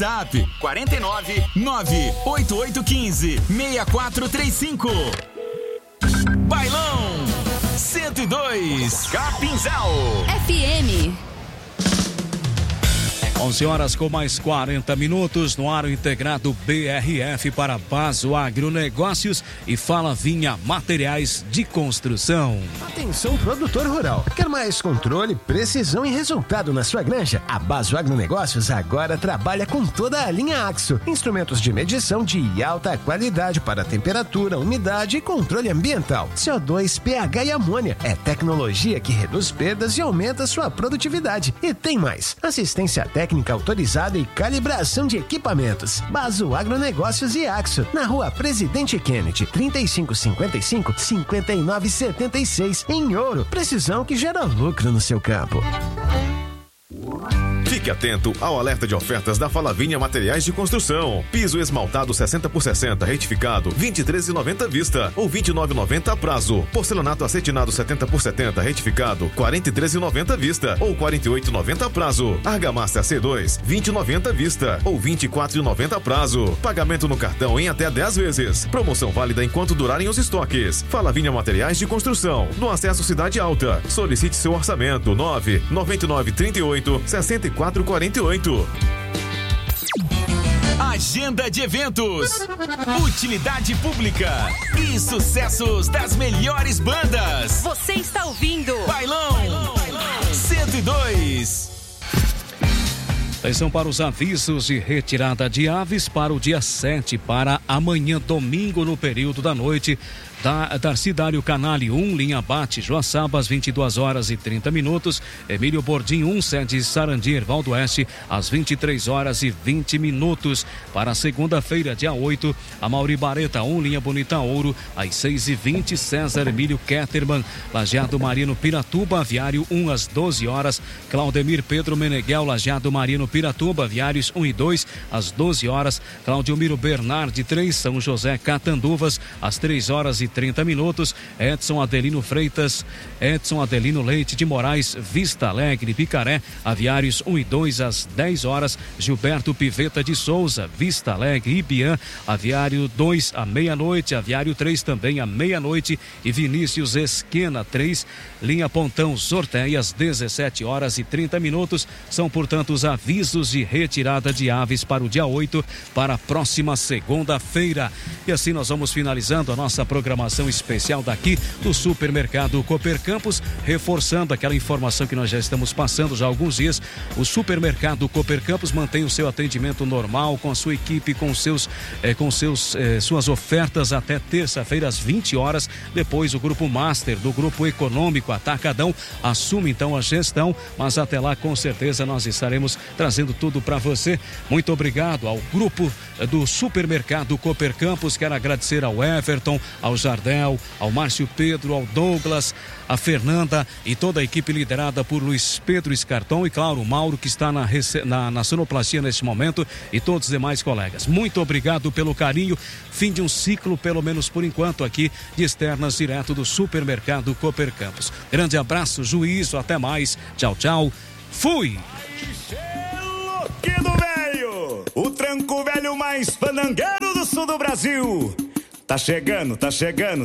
WhatsApp 49 98815 6435. Bailão 102 Capinzal FM. 11 horas com mais 40 minutos no ar integrado BRF para Baso Agronegócios e Fala Vinha Materiais de Construção. Atenção, produtor rural. Quer mais controle, precisão e resultado na sua granja? A Baso Agronegócios agora trabalha com toda a linha Axo. Instrumentos de medição de alta qualidade para temperatura, umidade e controle ambiental. CO2, pH e amônia. É tecnologia que reduz perdas e aumenta sua produtividade. E tem mais. Assistência técnica autorizada e calibração de equipamentos. Baso Agronegócios e Axo, na Rua Presidente Kennedy, 3555-5976, em Ouro. Precisão que gera lucro no seu campo. Fique atento ao alerta de ofertas da Fala Vinha Materiais de Construção. Piso esmaltado 60x60, retificado, 23,90 à vista ou 29,90 a prazo. Porcelanato acetinado 70x70, retificado, 43,90 à vista ou 48,90 a prazo. Argamassa C2, 20,90 à vista ou 24,90 a prazo. Pagamento no cartão em até 10 vezes. Promoção válida enquanto durarem os estoques. Fala Vinha Materiais de Construção, no acesso Cidade Alta. Solicite seu orçamento 99938-6448. Agenda de eventos, utilidade pública e sucessos das melhores bandas. Você está ouvindo Bailão 102. Atenção para os avisos de retirada de aves para o dia 7, para amanhã, domingo, no período da noite. Darcidário Canale 1, linha Bate, Joaçaba, às 22 horas e 30 minutos. Emílio Bordim 1, sede Sarandi, Erval do Oeste, às 23 horas e 20 minutos. Para segunda-feira, dia 8, a Mauri Bareta 1, linha Bonita Ouro, às 6h20. César Emílio Ketterman, Lajeado Marino Piratuba, aviário 1, às 12 horas. Claudemir Pedro Meneghel, Lajeado Marino Piratuba, aviários 1 e 2, às 12 horas. Claudio Miro Bernardi 3, São José Catanduvas, às 3 horas e 30 minutos. Edson Adelino Freitas, Edson Adelino Leite de Moraes, Vista Alegre, Picaré, aviários 1 e 2 às 10 horas. Gilberto Piveta de Souza, Vista Alegre, Ibiã, aviário 2 à meia-noite, aviário 3 também à meia-noite. E Vinícius Esquena 3, linha Pontão Sorteia, às 17 horas e 30 minutos. São, portanto, os avisos de retirada de aves para o dia 8, para a próxima segunda-feira. E assim nós vamos finalizando a nossa programação especial daqui do Supermercado Cooper Campos, reforçando aquela informação que nós já estamos passando já há alguns dias. O Supermercado Cooper Campos mantém o seu atendimento normal com a sua equipe, com suas ofertas até terça-feira às 20 horas. Depois o Grupo Master do Grupo Econômico Atacadão assume então a gestão, mas até lá com certeza nós estaremos trazendo tudo para você. Muito obrigado ao grupo do Supermercado Cooper Campos. Quero agradecer ao Everton, ao Jardel, ao Márcio Pedro, ao Douglas, a Fernanda e toda a equipe liderada por Luiz Pedro Escartão e, claro, o Mauro, que está na sonoplastia neste momento, e todos os demais colegas. Muito obrigado pelo carinho. Fim de um ciclo, pelo menos por enquanto, aqui de externas direto do Supermercado Cooper Campos. Grande abraço, juízo, até mais. Tchau, tchau. Fui! Do velho, o tranco velho mais panangueiro do sul do Brasil. Tá chegando, tá chegando.